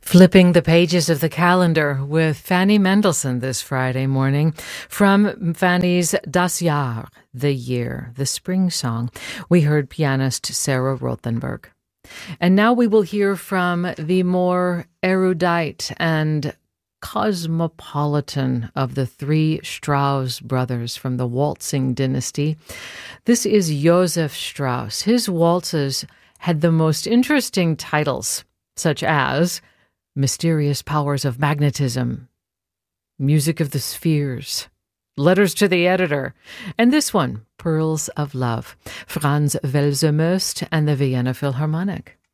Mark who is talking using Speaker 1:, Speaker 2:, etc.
Speaker 1: Flipping the pages of the calendar with Fanny Mendelssohn this Friday morning from Fanny's Das Jahr, the year, the spring song. We heard pianist Sarah Rothenberg. And now we will hear from the more erudite and cosmopolitan of the three Strauss brothers from the waltzing dynasty. This is Joseph Strauss. His waltzes had the most interesting titles, such as Mysterious Powers of Magnetism, Music of the Spheres, Letters to the Editor, and this one, Pearls of Love, Franz Welser-Möst and the Vienna Philharmonic.